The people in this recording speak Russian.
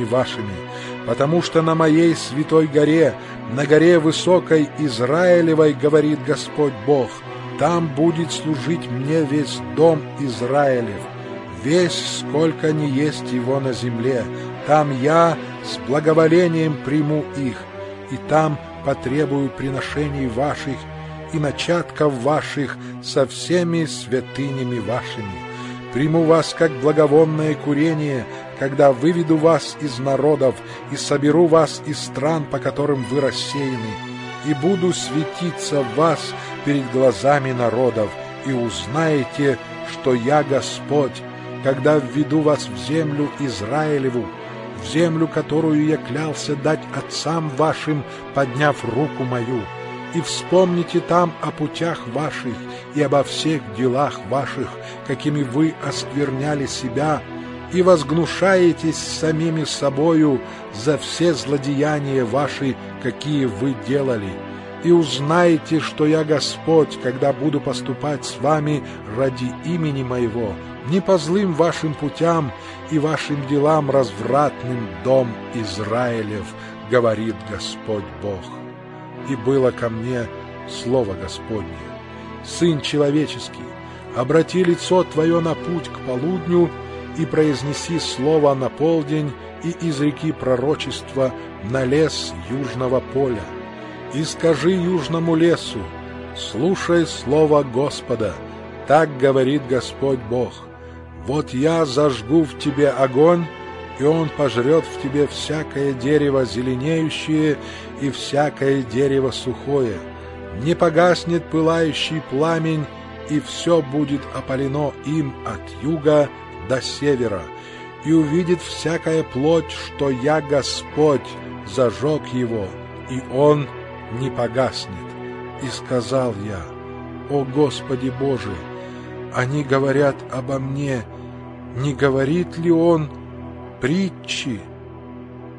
вашими, потому что на моей святой горе, на горе высокой Израилевой, говорит Господь Бог, там будет служить мне весь дом Израилев, весь, сколько ни есть его на земле, там я с благоволением приму их, и там потребую приношений ваших и начатков ваших со всеми святынями вашими. Приму вас как благовонное курение, когда выведу вас из народов и соберу вас из стран, по которым вы рассеяны, и буду светиться в вас перед глазами народов, и узнаете, что я Господь, когда введу вас в землю Израилеву, в землю, которую я клялся дать отцам вашим, подняв руку мою. И вспомните там о путях ваших и обо всех делах ваших, какими вы оскверняли себя, и возгнушаетесь самими собою за все злодеяния ваши, какие вы делали. И узнаете, что я Господь, когда буду поступать с вами ради имени моего, не по злым вашим путям и вашим делам развратным, дом Израилев, говорит Господь Бог. И было ко мне слово Господне: Сын человеческий, обрати лицо твое на путь к полудню и произнеси слово на полдень, и изреки пророчество на лес южного поля. И скажи южному лесу: слушай слово Господа, так говорит Господь Бог. Вот я зажгу в тебе огонь, и он пожрет в тебе всякое дерево зеленеющее и всякое дерево сухое. Не погаснет пылающий пламень, и все будет опалено им от юга до севера. И увидит всякая плоть, что я Господь зажег его, и он не погаснет. И сказал я: о Господи Боже, они говорят обо мне, не говорит ли он притчи?